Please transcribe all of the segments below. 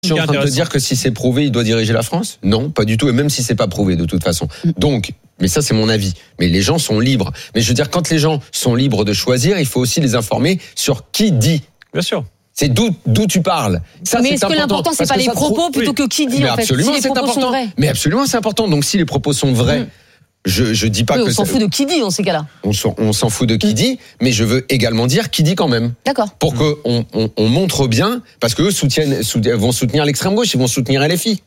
Je suis en train de te dire que si c'est prouvé, il doit diriger la France ? Non, pas du tout. Et même si c'est pas prouvé, de toute façon. Donc, mais ça, c'est mon avis. Mais les gens sont libres. Mais je veux dire, quand les gens sont libres de choisir, il faut aussi les informer sur qui dit. Bien sûr. C'est d'où tu parles. Ça, mais c'est est-ce que l'important, c'est pas les propos plutôt que qui dit, mais en fait, absolument, si les c'est propos important. sont vrais. Mais absolument, c'est important. Donc, si les propos sont vrais, je dis pas Oui, que on s'en fout de qui dit, en ces cas-là. on s'en fout de qui dit, mais je veux également dire qui dit quand même. D'accord. Pour que on montre bien, parce que eux vont soutenir l'extrême gauche, ils vont soutenir LFI.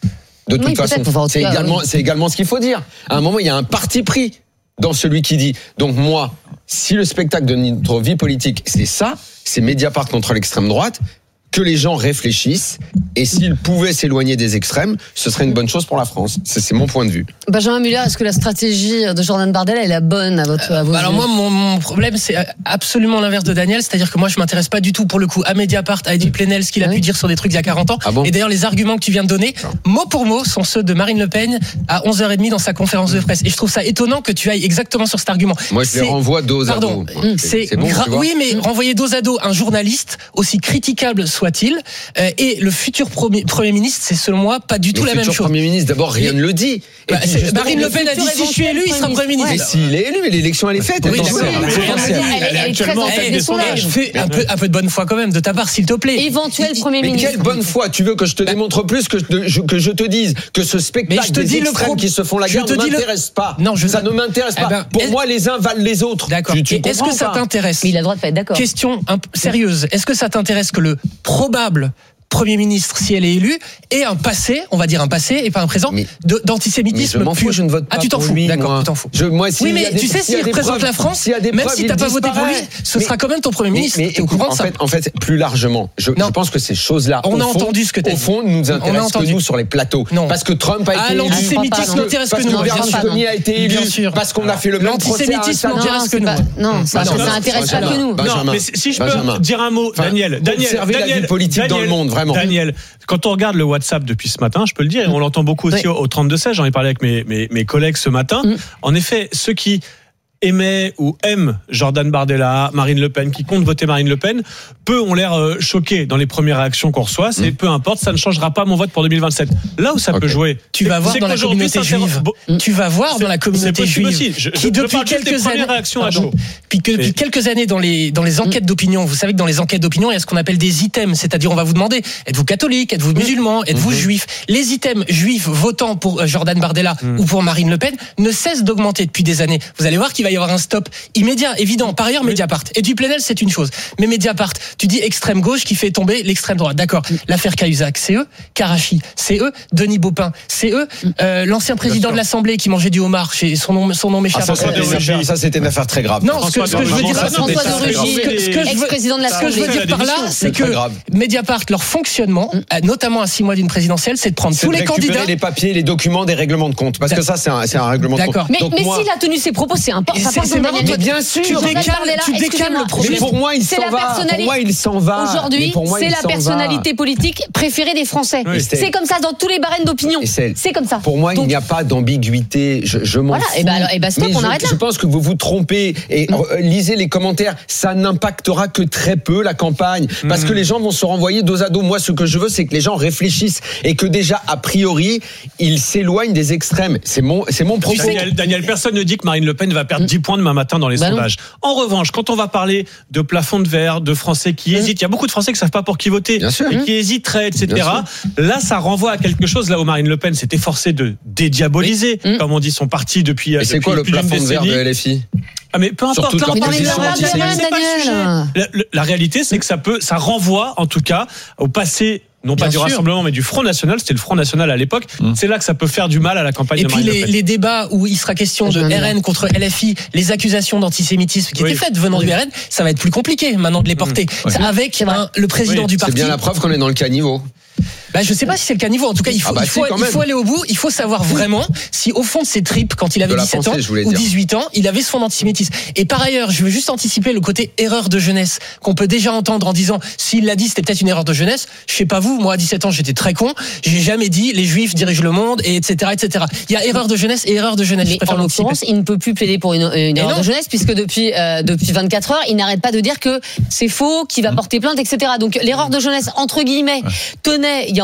De toute façon, c'est également ce qu'il faut dire. À un moment, il y a un parti pris dans celui qui dit. Donc moi, si le spectacle de notre vie politique, c'est ça, c'est Mediapart contre l'extrême droite, que les gens réfléchissent, et s'ils pouvaient s'éloigner des extrêmes, ce serait une bonne chose pour la France. C'est mon point de vue. Benjamin Müller, est-ce que la stratégie de Jordan Bardella est la bonne à vos yeux ? Alors moi, mon problème, c'est absolument l'inverse de Daniel, c'est-à-dire que moi, je m'intéresse pas du tout, pour le coup, à Mediapart, à Eddy Plenel, ce qu'il a pu dire sur des trucs il y a 40 ans. Ah bon ? Et d'ailleurs, les arguments que tu viens de donner, mot pour mot, sont ceux de Marine Le Pen à 11h30 dans sa conférence de presse. Et je trouve ça étonnant que tu ailles exactement sur cet argument. Moi, je les renvoie dos à dos. C'est bon, oui, mais renvoyer dos à dos un journaliste, aussi critiquable soit-il, et le futur Premier ministre, c'est selon moi pas du tout la même chose. Le Premier ministre, d'abord, rien ne le dit. Marine Le Pen a dit si je suis élu, il sera Premier ministre. Mais s'il est élu, mais l'élection elle est faite. Oui, d'accord. Elle est actuellement en tête des sondages. Fais un peu de bonne foi quand même de ta part, s'il te plaît. Éventuel Premier ministre. Mais quelle bonne foi. Tu veux que je te démontre plus, que je te dise que ce spectacle des extrêmes qui se font la guerre ne m'intéresse pas. Non, ça ne m'intéresse pas. Pour moi, les uns valent les autres. D'accord. Est-ce que ça t'intéresse ? Mais il a le droit de pas être d'accord. Question sérieuse. Est-ce que ça t'intéresse que le probable Premier ministre, si elle est élue, ait un passé, on va dire un passé et pas un présent, d'antisémitisme. Je m'en fous, je ne vote pas. Ah, tu t'en fous, d'accord, tu t'en fous. Oui, mais tu sais, s'il représente la France, même si t'as pas voté pour lui, ce sera quand même ton Premier ministre. T'es au courant de ça ? En fait, plus largement, je pense que ces choses-là, on a entendu ce que t'as dit. Au fond, nous intéressent que nous sur les plateaux. Parce que Trump a été élu. L'antisémitisme n'intéresse que nous. Parce que Berlusconi a été élu. Parce qu'on a fait le même procès. L'antisémitisme n'intéresse que nous. Non, ça intéresse pas que nous. Non, mais si je peux dire un mot, Daniel. Observez la vie politique dans le monde, vraiment. Daniel, quand on regarde le WhatsApp depuis ce matin, je peux le dire, et on l'entend beaucoup aussi au 32-16, j'en ai parlé avec mes collègues ce matin. En effet, ceux qui aimaient ou aiment Jordan Bardella, Marine Le Pen, qui comptent voter Marine Le Pen, peu ont l'air choqués dans les premières réactions qu'on reçoit. C'est peu importe, ça ne changera pas mon vote pour 2027. Là où ça peut jouer, tu vas voir dans la communauté juive. Tu vas voir dans la communauté juive qui depuis quelques années réactions à chaud. Puis depuis quelques années dans les enquêtes d'opinion, vous savez que dans les enquêtes d'opinion, il y a ce qu'on appelle des items, c'est-à-dire on va vous demander êtes-vous catholique, êtes-vous musulman, êtes-vous juif. Les items juifs votant pour Jordan Bardella ou pour Marine Le Pen ne cessent d'augmenter depuis des années. Vous allez voir qu'il va y avoir un stop immédiat, évident. Par ailleurs, Mediapart. Eddy Plenel, c'est une chose. Mais Mediapart, tu dis extrême gauche qui fait tomber l'extrême droite. D'accord. L'affaire Cahuzac, c'est eux. Karachi, c'est eux. Denis Baupin, c'est eux. L'ancien président de l'Assemblée qui mangeait du homard, son nom m'échappe. Ça, c'était une affaire très grave. Non, ce que je veux dire, ex-président de l'Assemblée. Ce que je veux dire par là, c'est que Mediapart, leur fonctionnement, notamment à 6 mois d'une présidentielle, c'est de prendre tous les candidats. Les papiers, les documents des règlements de compte. Parce que ça, c'est un règlement de compte. D'accord. Mais s'il a tenu ses propos, c'est important. Mais bien sûr, tu décales le problème. Mais pour moi, il s'en va. Aujourd'hui, c'est la personnalité politique préférée des Français. C'est comme ça dans tous les barèmes d'opinion. C'est comme ça. Pour moi, il n'y a pas d'ambiguïté. Je m'en fous. Et bah stop, on arrête là. Je pense que vous vous trompez et lisez les commentaires. Ça n'impactera que très peu la campagne parce que les gens vont se renvoyer dos à dos. Moi, ce que je veux, c'est que les gens réfléchissent et que déjà, a priori, ils s'éloignent des extrêmes. C'est mon propos. Daniel, personne ne dit que Marine Le Pen va perdre 10 points demain matin dans les sondages. En revanche, quand on va parler de plafond de verre, de Français qui hésitent, il y a beaucoup de Français qui ne savent pas pour qui voter et qui hésiteraient, etc. Là, ça renvoie à quelque chose là où Marine Le Pen s'est efforcée de dédiaboliser, comme on dit, son parti depuis. Et c'est quoi le plafond de verre de LFI ? Ah mais peu importe. La réalité, c'est que ça renvoie en tout cas au passé. Non pas du Rassemblement, mais du Front National. C'était le Front National à l'époque. C'est là que ça peut faire du mal à la campagne de Marine Le Pen. Et puis les débats où il sera question de RN contre LFI, les accusations d'antisémitisme qui étaient faites venant du RN, ça va être plus compliqué maintenant de les porter. Avec le président du parti. C'est bien la preuve qu'on est dans le caniveau. Je sais pas si c'est le caniveau. En tout cas, il faut aller au bout. Il faut savoir vraiment si au fond de ses tripes, quand il avait 17 ans ou 18 ans, il avait ce fond d'antisémitisme. Et par ailleurs, je veux juste anticiper le côté erreur de jeunesse qu'on peut déjà entendre en disant s'il l'a dit, c'était peut-être une erreur de jeunesse. Je sais pas vous, moi à 17 ans, j'étais très con. J'ai jamais dit les Juifs dirigent le monde et etc. Il y a erreur de jeunesse et erreur de jeunesse. Mais en l'occurrence, il ne peut plus plaider pour une erreur de jeunesse puisque depuis 24 heures, il n'arrête pas de dire que c'est faux, qu'il va porter plainte, etc. Donc l'erreur de jeunesse entre guillemets tenait il y a